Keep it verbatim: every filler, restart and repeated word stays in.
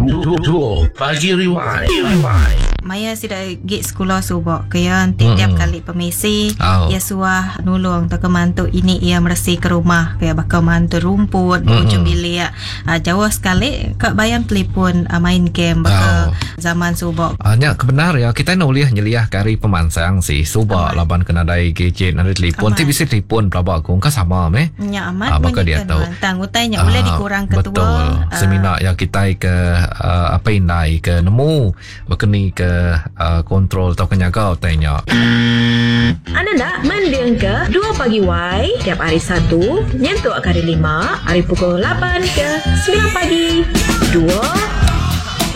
Dua Pagi Rewind. Maya sida gig sekolah subak kaya tiap-tiap Mm-mm. kali pemisi Oh. ia suah nulung tak kemantu ini ia bersih ke rumah kaya bakal mantu rumput Mm-mm. ujung bilik uh, jauh sekali kak bayang telefon uh, main game bakal Oh. zaman subak. Hanya kebenar ya kita nuliah nyeliah kari pemansang si suba Amat. laban kena dai gadget ada telefon Amat. ti bisa telefon pelaba aku kan sama meh. Nya amat Ah, bakal dia tahu. tang utainya boleh Ah, dikurang betul. ketua. Semina yang kita ke uh, apa indai ke nemu berkeni ke uh, kontrol atau kenyagau tanya. Anda nak mendengar ke dua Pagi Y tiap hari Sabtu nyentuh hari lima hari pukul lapan ke sembilan pagi. Dua